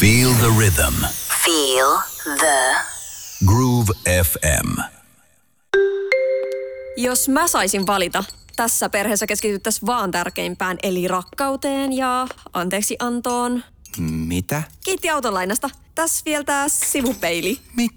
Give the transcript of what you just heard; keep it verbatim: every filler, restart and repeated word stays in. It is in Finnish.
Feel the rhythm. Feel the Groove F M. Jos mä saisin valita, tässä perheessä keskityttäisiin vaan tärkeimpään, eli rakkauteen ja anteeksi antoon. Mitä? Kiitti autolainasta. Tässä vielä tää sivupeili. Mitä?